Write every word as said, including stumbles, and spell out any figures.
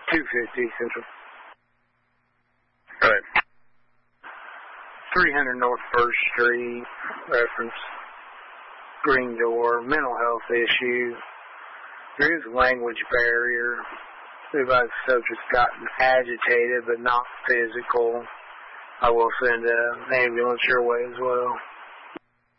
two fifty Central. Right. three hundred North First Street, reference. Green door, mental health issue. There is a language barrier. Everybody's subject's gotten agitated, but not physical. I will send an ambulance your way as well.